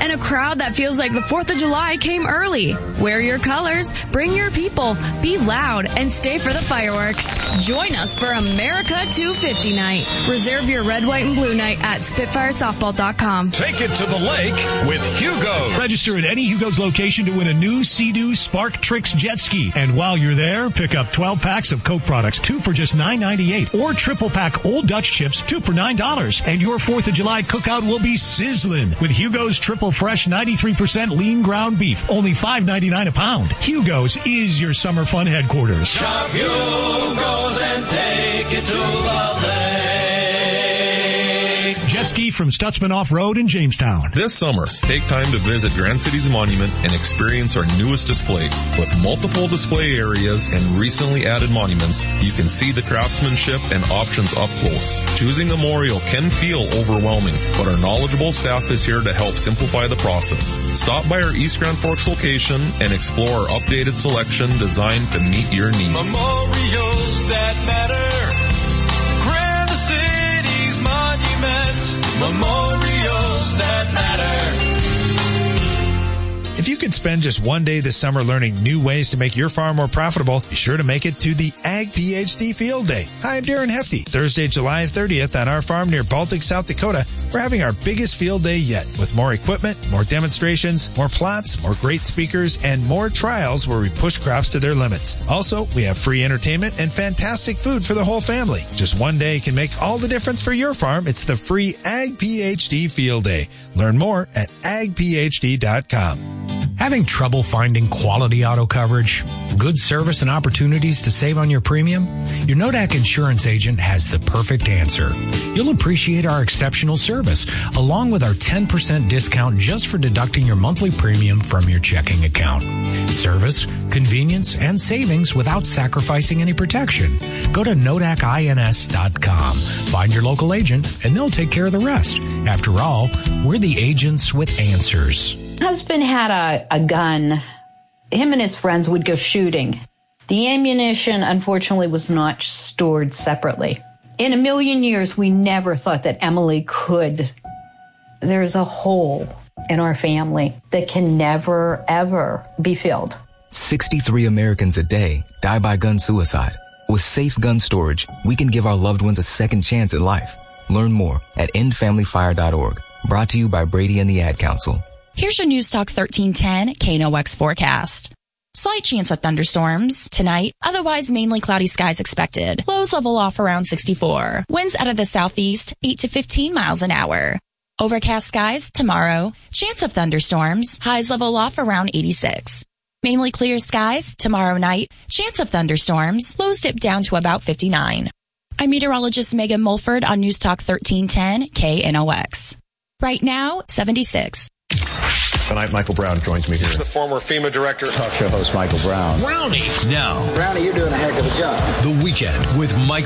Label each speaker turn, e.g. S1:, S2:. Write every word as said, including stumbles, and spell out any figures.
S1: and a crowd that feels like the fourth of July came early. Wear your colors, bring your people, be loud, and stay for the fireworks. Join us for America two fifty Night. Reserve your red, white, and blue night at spitfire softball dot com.
S2: Take it to the lake with Hugo.
S3: Register at any Hugo's location to win a new Sea-Doo Spark Tricks jet ski. And while you're there, pick up twelve packs of Coke products, two for just nine ninety-eight, or triple pack Old Dutch chips, two for nine dollars. And your fourth of July cookout will be sizzling with Hugo's triple fresh ninety-three percent lean ground beef, only five ninety-nine a pound. Hugo's is your summer fun headquarters.
S4: Shop Hugo's and take it to the lake.
S3: Jet ski from Stutzman Off-Road in Jamestown.
S5: This summer, take time to visit Grand Cities Monument and experience our newest displays. With multiple display areas and recently added monuments, you can see the craftsmanship and options up close. Choosing a memorial can feel overwhelming, but our knowledgeable staff is here to help simplify the process. Stop by our East Grand Forks location and explore our updated selection designed to meet your needs.
S4: Memorials that matter. Grand Cities Monument. Memorials that matter.
S6: If you could spend just one day this summer learning new ways to make your farm more profitable, be sure to make it to the Ag PhD Field Day. Hi, I'm Darren Hefty. Thursday, July thirtieth on our farm near Baltic, South Dakota, we're having our biggest field day yet with more equipment, more demonstrations, more plots, more great speakers, and more trials where we push crops to their limits. Also, we have free entertainment and fantastic food for the whole family. Just one day can make all the difference for your farm. It's the free Ag PhD Field Day. Learn more at ag p h d dot com.
S7: Having trouble finding quality auto coverage, good service, and opportunities to save on your premium? Your Nodak insurance agent has the perfect answer. You'll appreciate our exceptional service, along with our ten percent discount just for deducting your monthly premium from your checking account. Service, convenience, and savings without sacrificing any protection. Go to nodak ins dot com. Find your local agent, and they'll take care of the rest. After all, we're the agents with answers.
S8: Husband had a, a gun. Him and his friends would go shooting. The ammunition, unfortunately, was not stored separately. In a million years, we never thought that Emily could. There's a hole in our family that can never, ever be filled.
S9: sixty-three Americans a day die by gun suicide. With safe gun storage, we can give our loved ones a second chance at life. Learn more at end family fire dot org. Brought to you by Brady and the Ad Council.
S10: Here's your News Talk thirteen ten K N O X forecast. Slight chance of thunderstorms tonight. Otherwise, mainly cloudy skies expected. Lows level off around sixty-four. Winds out of the southeast, eight to fifteen miles an hour. Overcast skies tomorrow. Chance of thunderstorms. Highs level off around eighty-six. Mainly clear skies tomorrow night. Chance of thunderstorms. Lows dip down to about fifty-nine. I'm meteorologist Megan Mulford on News Talk thirteen ten K N O X. Right now, seventy-six.
S11: Tonight, Michael Brown joins me here.
S12: He's the former FEMA director.
S11: Talk show host Michael Brown.
S2: Brownie. Now.
S13: Brownie, you're doing a heck of a job.
S2: The Weekend with Michael